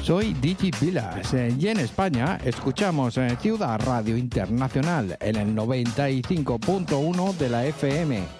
Soy Digi Vilas y en España escuchamos Ciudad Radio Internacional en el 95.1 de la FM.